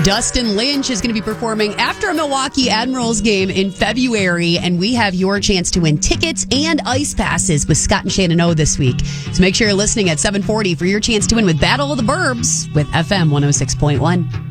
Dustin Lynch is going to be performing after a Milwaukee Admirals game in February, and we have your chance to win tickets and ice passes with Scott and Shannon O this week. So make sure you're listening at 7:40 for your chance to win with Battle of the Burbs with FM 106.1.